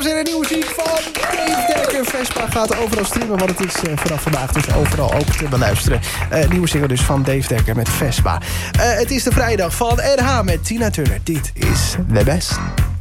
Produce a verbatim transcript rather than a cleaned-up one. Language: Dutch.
dames en heren, nieuwe muziek van Dave Dekker. Vespa gaat overal streamen, want het is uh, vanaf vandaag dus overal ook te beluisteren. Uh, nieuwe single dus van Dave Dekker met Vespa. Uh, het is de vrijdag van R H met Tina Turner. Dit is The Best.